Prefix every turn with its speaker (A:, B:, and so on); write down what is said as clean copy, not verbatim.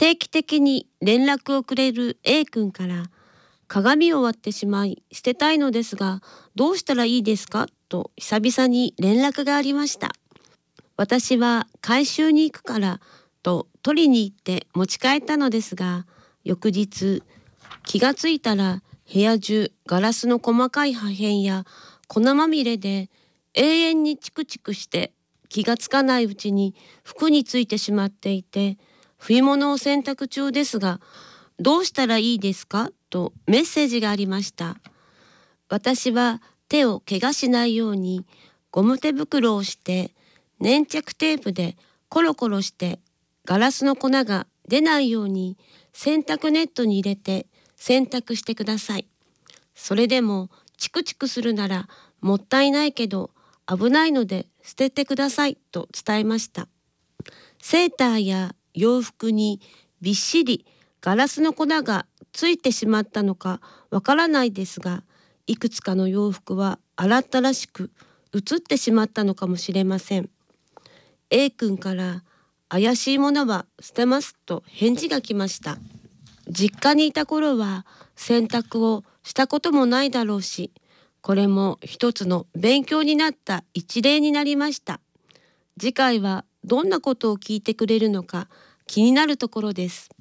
A: 定期的に連絡をくれる A 君から、鏡を割ってしまい捨てたいのですがどうしたらいいですかと久々に連絡がありました。私は回収に行くからと取りに行って持ち帰ったのですが、翌日気がついたら部屋中ガラスの細かい破片や粉まみれで、永遠にチクチクして気がつかないうちに服についてしまっていて、冬物を洗濯中ですがどうしたらいいですかとメッセージがありました。私は手を怪我しないようにゴム手袋をして粘着テープでコロコロしてガラスの粉が出ないように洗濯ネットに入れて洗濯してください。それでもチクチクするならもったいないけど危ないので捨ててくださいと伝えました。セーターや洋服にびっしりガラスの粉がついてしまったのかわからないですが、いくつかの洋服は洗ったらしく映ってしまったのかもしれません。A 君から怪しいものは捨てますと返事が来ました。実家にいた頃は洗濯をしたこともないだろうし、これも一つの勉強になった一例になりました。次回はどんなことを聞いてくれるのか気になるところです。